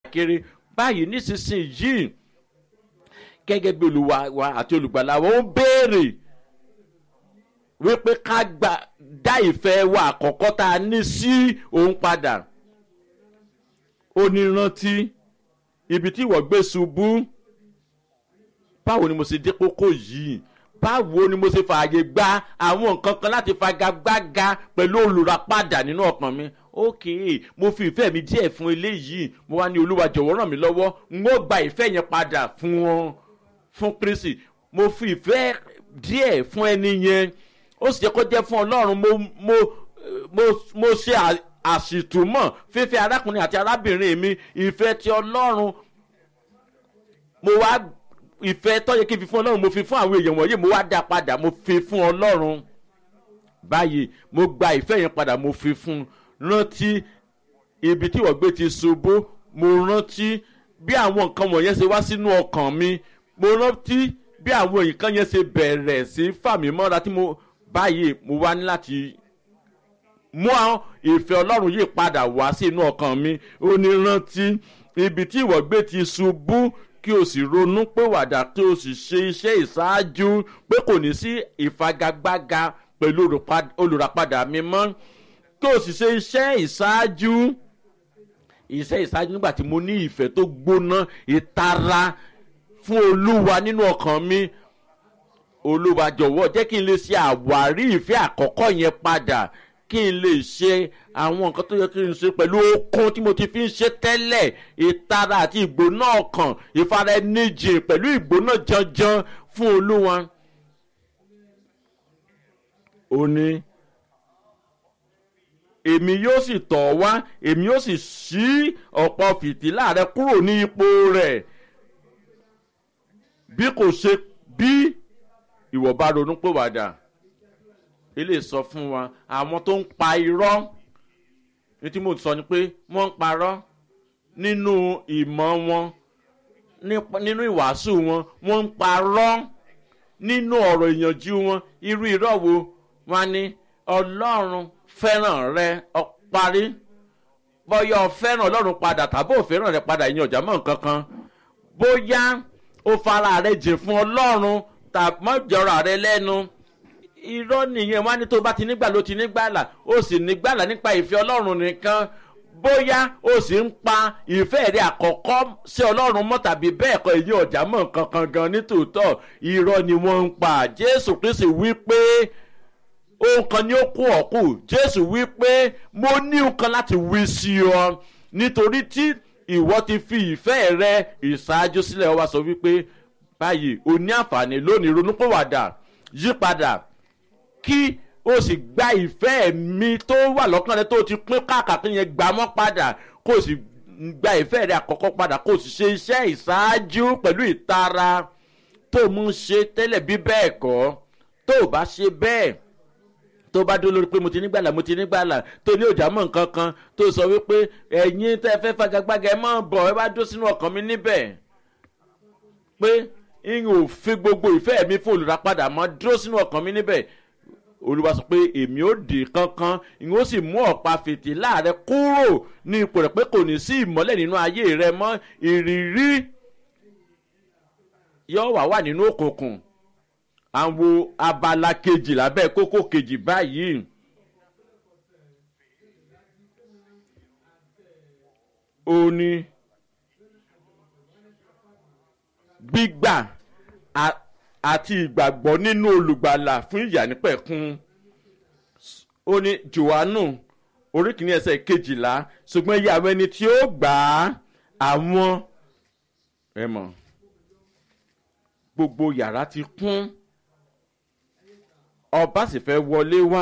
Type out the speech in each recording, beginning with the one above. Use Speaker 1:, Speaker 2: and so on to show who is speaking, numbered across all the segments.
Speaker 1: kiri báyìí nísinsìnyí gẹ́gẹ́ bí Olúwa wa àti olùgbàlà wa ó béèrè wípé ká dá ìfẹ́ wa àkọ́kọ́ tá a ní sí òun padà. Ó ní rántí ibi tí ìwọ gbé ṣubú, báwo ni mo ṣe dé kókó yìí, báwo ni mo ṣe fààyè gba àwọn nǹkan kan láti fagagbága pẹ̀lú olùràpadà nínú ọkàn mi. Okay, mo fi ìfẹ́ mi díẹ̀ fún eléyìí, mo wá ní Olúwa jọ̀wọ́ ràn mí lọ́wọ́, n ó gba ìfẹ́ yẹn padà fún Kristi. Mo fi ìfẹ́ díẹ̀ fún ẹni yẹn, ó sì jẹ́ kó jẹ́ fún Ọlọ́run. mo ṣe àṣìtúmọ̀ fífẹ́ arákùnrin àti arábìnrin mi, ìfẹ́ ti Ọlọ́run mo wá ìfẹ́ tó yẹ kí n fi fún Ọlọ́run mo fi fún àwọn èèyàn wọ̀nyí, mo wá dá padà mo fi fún Ọlọ́run. Báyìí mo gba ìfẹ́ yẹn padà mo fi fún. Rántí ibi tí ìwọ gbé ti ṣubú, mo rántí bí àwọn nǹkan wọ̀nyẹn ṣe wá sínú ọkàn mi, mo rántí bí àwọn nǹkan yẹn ṣe bẹ̀rẹ̀ sí fà mí mọ́ra tí báyìí mo wá ní láti mú àwọn ìfẹ́ Ọlọ́run yìí padà wá sí inú ọkàn mi. Ó ní rántí ibi tí ìwọ gbé ti ṣubú, kí o sì ronú pìwàdà, kí o sì ṣe iṣẹ́ ìṣáájú, pé kò ní sí ìfagagbága pẹ̀lú olùràpadà mi mọ́. Kí o sì ṣe iṣẹ́ ìṣáájú nígbà tí mo ní ìfẹ́ tó gbóná, ìtara fún Olúwa nínú ọkàn mi. Olúwa jọ̀wọ́ jẹ́ kí n lè ṣe àwárí ìfẹ́ àkọ́kọ́ yẹn padà, kí n lè ṣe àwọn nǹkan tó yẹ kí n ṣe pẹ̀lú okun tí mo ti fi ń ṣe tẹ́lẹ̀, ìtara àti ìgbóná ọkàn, ìfaraẹnijìn pẹ̀lú ìgbóná janjan fún Olúwa. Ó ní èmi yóò sì tọ̀ wá, èmi yóò sì ṣí ọ̀pọ̀ fìtílà rẹ kúrò ní ipò rẹ̀, bí kò ṣe bí ìwọ bá ronú pìwàdà. Ilé sọ fún wa àwọn tó ń pa irọ́, ní tí mo sọ ni pé wọ́n ń parọ́ nínú ìmọ̀ wọn, nínú ìwàásù wọn, wọ́n ń parọ́ nínú ọ̀rọ̀ ìyànjú wọn. Irú irọ́ wo? Wọ́n ní Ọlọ́run fẹ́ràn rẹ, parí. Bóyá o fẹ́ràn Ọlọ́run padà tàbí o fẹ́ràn rẹ padà, ìyẹn ọ̀já mọ́ nǹkan kan. Bóyá o fara rẹ jìn fún Ọlọ́run tàbí mọ́ jọra rẹ lẹ́nu, irọ́ nìyẹn. Wọ́n á ní tó bá ti nígbà ló ti nígbàlà, ó sì nígbàlà nípa ìfẹ́ Ọlọ́run nìkan. Bóyá ó sì ń pa ìfẹ́ rẹ àkọ́kọ́ sí Ọlọ́run mọ́ tàbí bẹ́ẹ̀ kọ́, ìyẹn ọ̀já mọ́ nǹkan kan gan nítòótọ́. Irọ́ ni wọ́n ń pa. Jésù Kristi wí pé ohun kan ni ó kú ọ̀kù. Jésù wí pé mo ní nǹkan láti wí sí ọ, nítorí tí ìwọ ti fi ìfẹ́ rẹ ìṣáájú sílẹ̀. Ó wá sọ wípé báyìí o ní àǹfààní lónìí, ronúpìwàdà, yípadà, kí o sì gba ìfẹ́ mi tó wà lọ́kàn rẹ tó ti pín káàkiri yẹn, gbà mọ́ padà, kó o sì gba ìfẹ́ rẹ àkọ́kọ́ padà, kó o sì ṣe iṣẹ́ ìṣáájú pẹ̀lú ìtara tó mú ṣe tẹ́lẹ̀. Bí bẹ́ẹ̀ kọ́, tó o bá ṣe bẹ́ẹ̀, tó bá dúró lórí pé mo ti nígbàlà, tó ní òjá mọ́ nǹkan kan, tó sọ wípé ẹ̀yin tẹ́ fẹ́ fagagbága ẹ mọ́ bọ̀, ẹ bá dó sínú ọkàn mi níbẹ̀, pé n ò fi gbogbo ìfẹ́ mi fún olùràpadà mọ́, dúró sínú ọkàn mi níbẹ̀. Olúwa sọ pé èmi ó dè kankan, n ó sì mú ọ̀pá fìtílà rẹ kúrò ní ipò rẹ̀, pé kò ní sí ìmọ́lẹ̀ nínú ayé rẹ mọ́. Ìrírí yóò wà nínú òkùnkùn. Àwọn abala kejì lábẹ́ kókó kejì báyìí. Ó ní gbígbà àti ìgbàgbọ́ nínú olùgbàlà fún ìyà nípẹ̀kun. Ó ní Jòhánù orí kìíní ẹsẹ̀ 12, ṣùgbọ́n iye àwọn ẹni tí ó gbà àwọn gbogbo yàrá ti kún, ọba sì fẹ́ wọlé wá.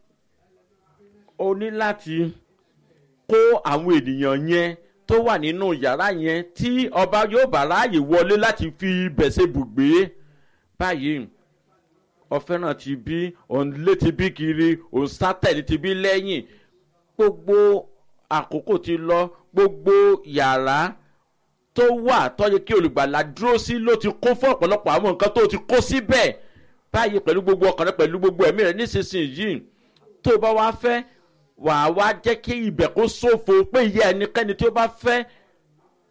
Speaker 1: Ó ní láti kó àwọn ènìyàn yẹn tó wà nínú yàrá yẹn, tí ọba yóò bá ráàyè wọlé láti fi ibẹ̀ ṣe bùgbé. Báyìí ọ̀fẹ́ràn ti bí, òǹlé ti bí kiri, òǹsátẹ̀lì ti bí lẹ́yìn, gbogbo àkókò ti lọ, gbogbo yàrá tó wà tó yẹ kí olùgbàlà dúró sí ló ti kún fún ọ̀pọ̀lọpọ̀ àwọn nǹkan tó ti kó síbẹ̀. Báyìí pẹ̀lú gbogbo ọkàn rẹ, pẹ̀lú gbogbo ẹ̀mí rẹ, nísinsìnyí tó bá wá fẹ́, wàá wá jẹ́ kí ibẹ̀ kó ṣófo, pé iye ẹnikẹ́ni tí ó bá fẹ́